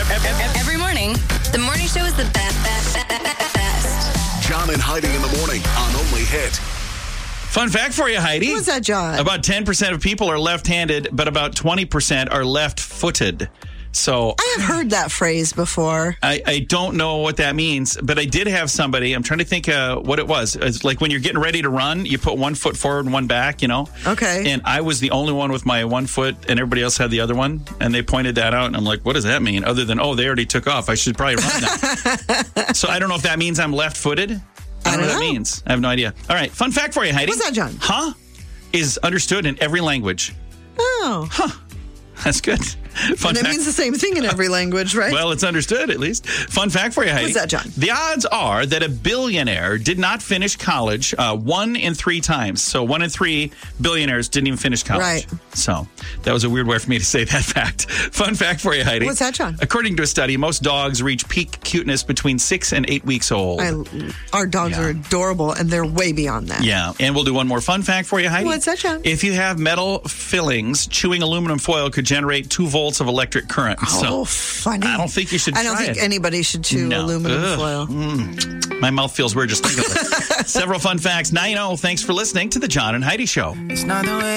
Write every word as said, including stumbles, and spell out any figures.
Every morning, the morning show is the best, best, best, best. John and Heidi in the morning on Only Hit. Fun fact for you, Heidi. What's that, John? About ten percent of people are left-handed, but about twenty percent are left-footed. So I have heard that phrase before. I, I don't know what that means, but I did have somebody, I'm trying to think uh, what it was. It's like when you're getting ready to run, you put one foot forward and one back, you know? Okay. And I was the only one with my one foot, and everybody else had the other one. And they pointed that out, and I'm like, what does that mean? Other than, oh, they already took off. I should probably run now. So I don't know if that means I'm left-footed. I don't, I don't know what know. that means. I have no idea. All right, fun fact for you, Heidi. What's that, John? Huh is understood in every language. Oh. Huh. That's good. Fun And it fact. means the same thing in every language, right? Well, it's understood at least. Fun fact for you, Heidi. What's that, John? The odds are that a billionaire did not finish college uh, one in three times. So one in three billionaires didn't even finish college. Right. So that was a weird way for me to say that fact. Fun fact for you, Heidi. What's that, John? According to a study, most dogs reach peak cuteness between six and eight weeks old. I, our dogs Yeah. are adorable, and they're way beyond that. Yeah, and we'll do one more fun fact for you, Heidi. What's that, John? If you have metal fillings, chewing aluminum foil could generate two volts of electric current. Oh, so funny. I don't think you should I don't try think it. anybody should chew No. aluminum Ugh. foil. Mm. My mouth feels weird just thinking of it. Several fun facts. nine oh, thanks for listening to the John and Heidi Show. It's not the way